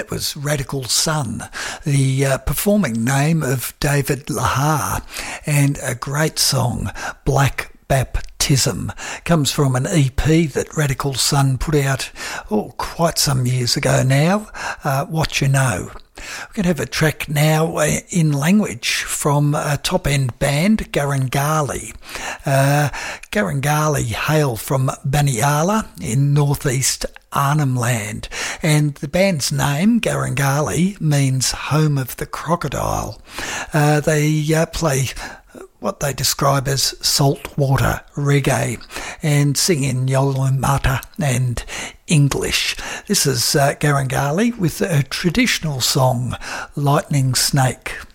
that was Radical Sun, the performing name of David Lahar, and a great song, Black Baptism, comes from an EP that Radical Sun put out quite some years ago now, What You Know. We're going to have a track now in language from a top-end band, Garangali. Garangali hail from Banyala in northeast Arnhem Land, and the band's name, Garangali, means home of the crocodile. They play what they describe as saltwater reggae and sing in Yolumata and English. This is Garangali with a traditional song, Lightning Snake.